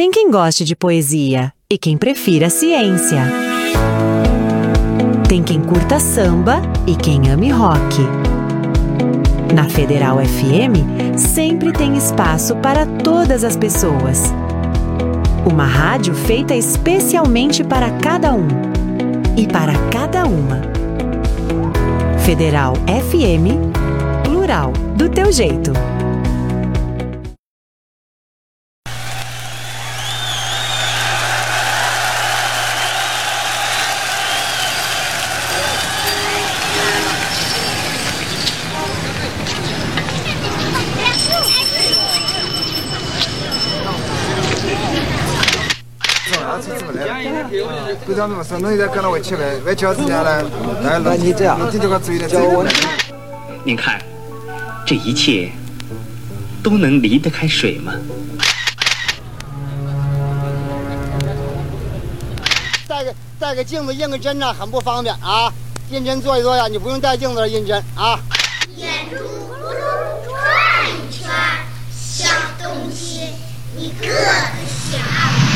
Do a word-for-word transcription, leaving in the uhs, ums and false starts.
Tem quem goste de poesia e quem prefira ciência. Tem quem curta samba e quem ame rock. Na Federal F M, sempre tem espaço para todas as pessoas. Uma rádio feita especialmente para cada um e para cada uma. Federal F M, plural, do teu jeito. 您看，这一切都能离得开水吗？ 带个带个镜子印个针呢，很不方便啊。印针做一做呀，你不用带镜子印针啊。 眼珠葫芦转一圈，小东西，你个子小。